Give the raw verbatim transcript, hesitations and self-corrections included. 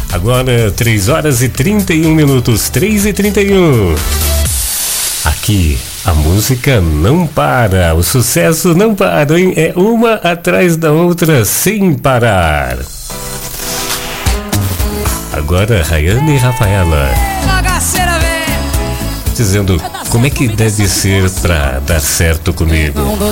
Agora, três horas e trinta e um minutos, três e trinta e um. Aqui, a música não para, o sucesso não para, hein? É uma atrás da outra, sem parar. Agora, Rayane e Rafaela. Bagaceira, velho. Dizendo como é que deve ser pra dar certo comigo.